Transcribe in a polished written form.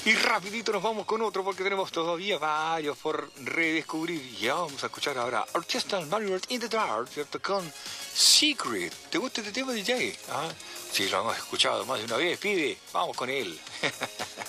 Y rapidito nos vamos con otro porque tenemos todavía varios por redescubrir. Ya vamos a escuchar ahora Orchestral Manual in the Dark, ¿cierto? Con Secret. ¿Te gusta este tema, DJ? ¿Ah? Sí, lo hemos escuchado más de una vez, pibe. Vamos con él.